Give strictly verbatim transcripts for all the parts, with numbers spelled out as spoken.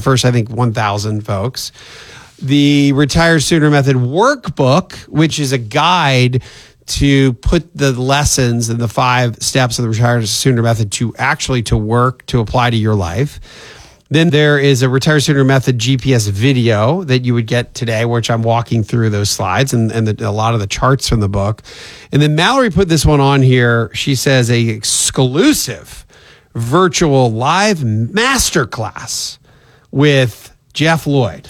first, I think, one thousand folks. The Retire Sooner Method workbook, which is a guide to put the lessons and the five steps of the Retire Sooner Method to actually to work, to apply to your life. Then there is a Retire Sooner Method G P S video that you would get today, which I'm walking through those slides and, and the, a lot of the charts from the book. And then Mallory put this one on here. She says a exclusive virtual live masterclass with Jeff Lloyd.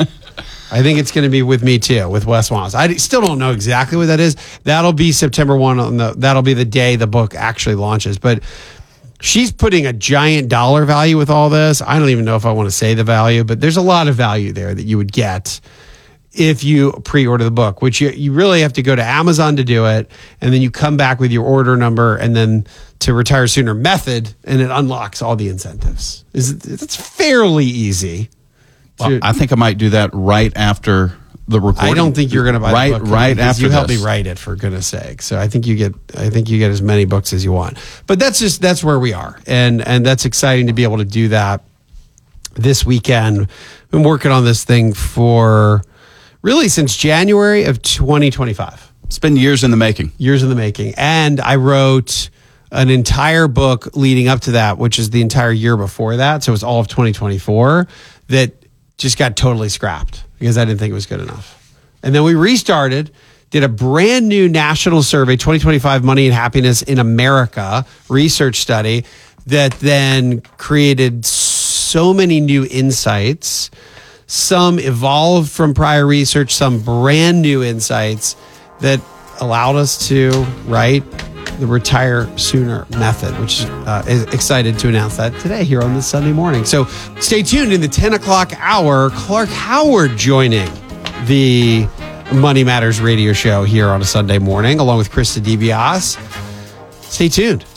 I think it's going to be with me too, with Wes Wallace. I still don't know exactly what that is. That'll be September first. On the, that'll be the day the book actually launches. But she's putting a giant dollar value with all this. I don't even know if I want to say the value, but there's a lot of value there that you would get if you pre-order the book, which you, you really have to go to Amazon to do it. And then you come back with your order number and then to Retire Sooner Method, and it unlocks all the incentives. Is It's fairly easy. Well, I think I might do that right after the recording. I don't think you're going to buy right, the book. Right after you helped this. me write it, for goodness sake. So I think you get, I think you get as many books as you want. But that's just, that's where we are. And, and that's exciting to be able to do that this weekend. I've been working on this thing for really since January of twenty twenty-five. It's been years in the making. Years in the making. And I wrote an entire book leading up to that, which is the entire year before that. So it was all of twenty twenty-four that just got totally scrapped because I didn't think it was good enough. And then we restarted, did a brand new national survey, twenty twenty-five Money and Happiness in America research study that then created so many new insights. Some evolved from prior research, some brand new insights that allowed us to write the Retire Sooner Method, which uh, is excited to announce that today here on this Sunday morning. So stay tuned in the ten o'clock hour. Clark Howard joining the Money Matters radio show here on a Sunday morning, along with Krista DiBiase. Stay tuned.